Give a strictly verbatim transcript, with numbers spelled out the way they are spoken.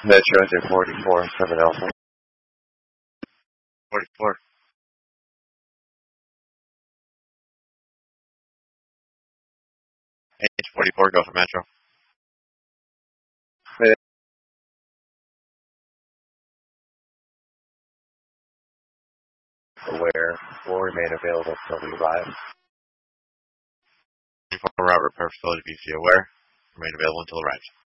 Metro to forty-four, seven Alpha. forty-four. H forty-four, go for Metro. Aware will remain available until we arrive. twenty-four route repair facility V C aware. Remain available until arrived.